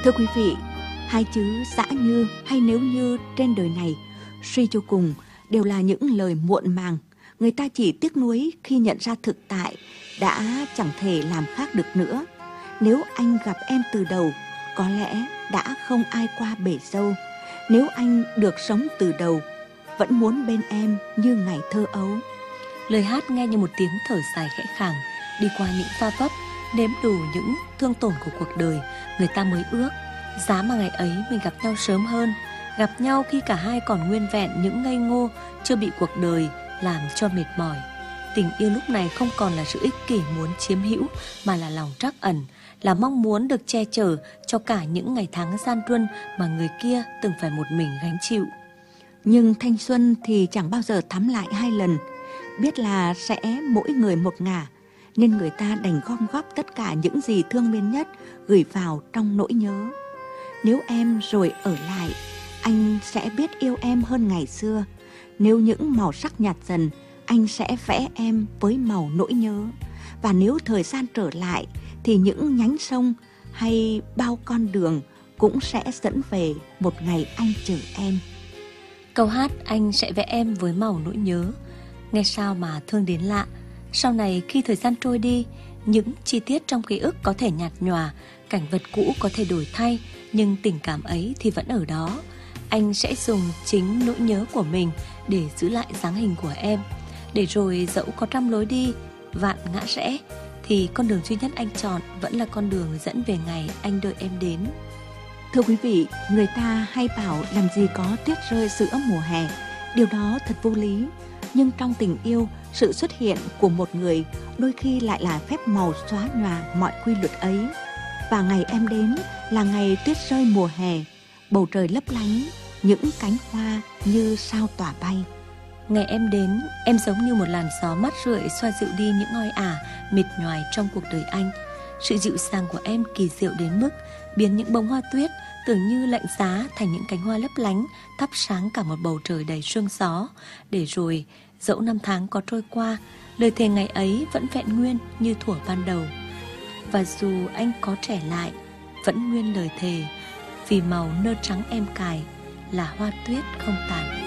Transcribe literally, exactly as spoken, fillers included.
Thưa quý vị, hai chữ dã như hay nếu như trên đời này, suy cho cùng đều là những lời muộn màng. Người ta chỉ tiếc nuối khi nhận ra thực tại đã chẳng thể làm khác được nữa. Nếu anh gặp em từ đầu, có lẽ đã không ai qua bể dâu. Nếu anh được sống từ đầu, vẫn muốn bên em như ngày thơ ấu. Lời hát nghe như một tiếng thở dài khẽ khàng, đi qua những va vấp, nếm đủ những thương tổn của cuộc đời, người ta mới ước giá mà ngày ấy mình gặp nhau sớm hơn, gặp nhau khi cả hai còn nguyên vẹn những ngây ngô, chưa bị cuộc đời làm cho mệt mỏi. Tình yêu lúc này không còn là sự ích kỷ muốn chiếm hữu, mà là lòng trắc ẩn, là mong muốn được che chở cho cả những ngày tháng gian truân mà người kia từng phải một mình gánh chịu. Nhưng thanh xuân thì chẳng bao giờ thắm lại hai lần. Biết là sẽ mỗi người một ngả, nên người ta đành gom góp tất cả những gì thương mến nhất gửi vào trong nỗi nhớ. Nếu em rồi ở lại, anh sẽ biết yêu em hơn ngày xưa. Nếu những màu sắc nhạt dần, anh sẽ vẽ em với màu nỗi nhớ. Và nếu thời gian trở lại, thì những nhánh sông hay bao con đường cũng sẽ dẫn về một ngày anh chờ em. Câu hát anh sẽ vẽ em với màu nỗi nhớ, nghe sao mà thương đến lạ. Sau này khi thời gian trôi đi, những chi tiết trong ký ức có thể nhạt nhòa, cảnh vật cũ có thể đổi thay, nhưng tình cảm ấy thì vẫn ở đó. Anh sẽ dùng chính nỗi nhớ của mình để giữ lại dáng hình của em, để rồi dẫu có trăm lối đi, vạn ngã rẽ, thì con đường duy nhất anh chọn vẫn là con đường dẫn về ngày anh đợi em đến. Thưa quý vị, người ta hay bảo làm gì có tuyết rơi giữa mùa hè. Điều đó thật vô lý. Nhưng trong tình yêu, sự xuất hiện của một người đôi khi lại là phép màu xóa nhòa mọi quy luật ấy. Và ngày em đến là ngày tuyết rơi mùa hè, bầu trời lấp lánh, những cánh hoa như sao tỏa bay. Ngày em đến, em giống như một làn gió mát rượi xoa dịu đi những oi ả, mệt nhoài trong cuộc đời anh. Sự dịu dàng của em kỳ diệu đến mức biến những bông hoa tuyết tưởng như lạnh giá thành những cánh hoa lấp lánh, thắp sáng cả một bầu trời đầy sương gió. Để rồi, dẫu năm tháng có trôi qua, lời thề ngày ấy vẫn vẹn nguyên như thuở ban đầu. Và dù anh có trẻ lại, vẫn nguyên lời thề, vì màu nơ trắng em cài là hoa tuyết không tàn.